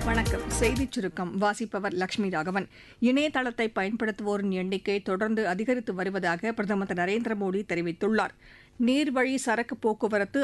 வணக்கம். செய்திச் சுருக்கம் வாசிப்பவர் லட்சுமி ராகவன். இணையதளத்தை பயன்படுத்துவோரின் எண்ணிக்கை தொடர்ந்து அதிகரித்து வருவதாக பிரதமர் திரு நரேந்திர மோடி தெரிவித்துள்ளார். நீர்வழி சரக்கு போக்குவரத்து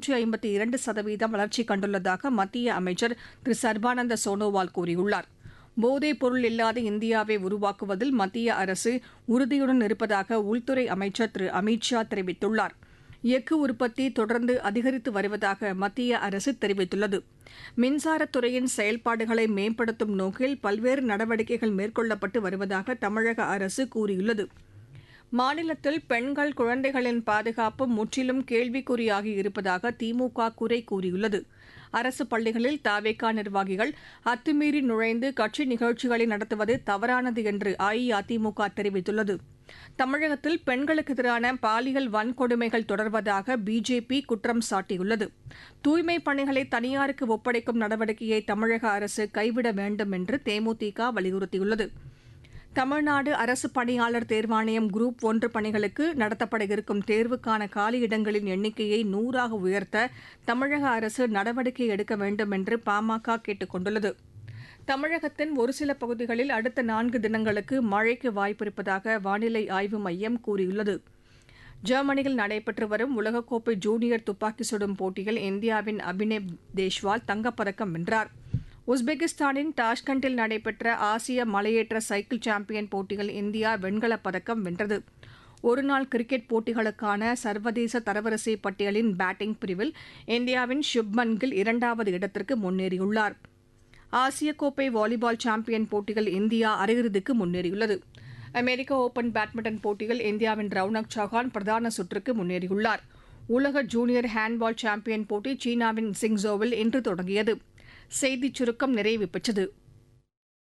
652% வளர்ச்சி கண்டுள்ளதாக மத்திய அமைச்சர் திரு சர்பானந்த சோனோவால் கூறியுள்ளார். போதைப் பொருள் இல்லாத இந்தியாவை உருவாக்குவதில் மத்திய அரசு உறுதியுடன் இருப்பதாக உள்துறை அமைச்சர் திரு அமித் ஷா தெரிவித்துள்ளார். எஃகு உற்பத்தி தொடர்ந்து அதிகரித்து வருவதாக மத்திய அரசு தெரிவித்துள்ளது. மின்சாரத்துறையின் செயல்பாடுகளை மேம்படுத்தும் நோக்கில் பல்வேறு நடவடிக்கைகள் மேற்கொள்ளப்பட்டு வருவதாக தமிழக அரசு கூறியுள்ளது. மாநிலத்தில் பெண்கள், குழந்தைகளின் பாதுகாப்பு முற்றிலும் கேள்விக்குறியாகி இருப்பதாக திமுக குறை கூறியுள்ளது. அரசு பள்ளிகளில் தவேகா நிர்வாகிகள் அத்துமீறி நுழைந்து கட்சி நிகழ்ச்சிகளை நடத்துவது தவறானது என்று அஇஅதிமுக தெரிவித்துள்ளது. தமிழகத்தில் பெண்களுக்கு எதிரான பாலியல் வன்கொடுமைகள் தொடர்வதாக பிஜேபி குற்றம் சாட்டியுள்ளது. தூய்மைப் பணிகளை தனியாருக்கு ஒப்படைக்கும் நடவடிக்கையை தமிழக அரசு கைவிட வேண்டும் என்று தேமுதிக வலியுறுத்தியுள்ளது. தமிழ்நாடு அரசு பணியாளர் தேர்வாணையம் குரூப் 1 பணிகளுக்கு நடத்தப்பட இருக்கும் தேர்வுக்கான காலியிடங்களின் எண்ணிக்கையை 100ஆக உயர்த்த தமிழக அரசு நடவடிக்கை எடுக்க வேண்டும் என்று பாமக கேட்டுக் கொண்டுள்ளது. தமிழகத்தின் ஒரு சில பகுதிகளில் அடுத்த 4 தினங்களுக்கு மழைக்கு வாய்ப்பிருப்பதாக வானிலை ஆய்வு மையம் கூறியுள்ளது. ஜெர்மனியில் நடைபெற்று வரும் உலகக்கோப்பை ஜூனியர் துப்பாக்கி சுடும் போட்டியில் இந்தியாவின் அபினேவ் தேஷ்வால் தங்கப்பதக்கம் வென்றார். உஸ்பெகிஸ்தானின் டாஷ்கண்டில் நடைபெற்ற ஆசிய மலையேற்ற சைக்கிள் சாம்பியன் போட்டியில் இந்தியா வெண்கலப் பதக்கம் வென்றது. ஒருநாள் கிரிக்கெட் போட்டிகளுக்கான சர்வதேச தரவரிசை பட்டியலின் பேட்டிங் பிரிவில் இந்தியாவின் சுப்மன் கில் 2வது இடத்திற்கு முன்னேறியுள்ளார். ஆசிய கோப்பை வாலிபால் சாம்பியன் போட்டியில் இந்தியா அரையிறுதிக்கு முன்னேறியுள்ளது. அமெரிக்க ஓபன் பேட்மிண்டன் போட்டியில் இந்தியாவின் ரவுனக் சௌஹான் பிரதான சுற்றுக்கு முன்னேறியுள்ளார். உலக ஜூனியர் ஹேண்ட்பால் சாம்பியன் போட்டி சீனாவின் சிங்சோவில் இன்று தொடங்கியது. செய்திச் சுருக்கம் நிறைவு பெற்றது.